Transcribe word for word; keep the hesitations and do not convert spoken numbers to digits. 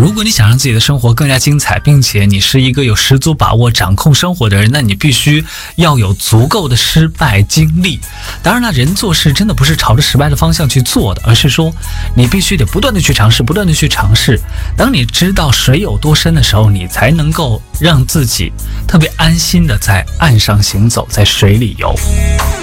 如果你想让自己的生活更加精彩，并且你是一个有十足把握掌控生活的人，那你必须要有足够的失败经历。当然了，人做事真的不是朝着失败的方向去做的，而是说你必须得不断的去尝试，不断的去尝试。当你知道水有多深的时候，你才能够让自己特别安心的在岸上行走，在水里游。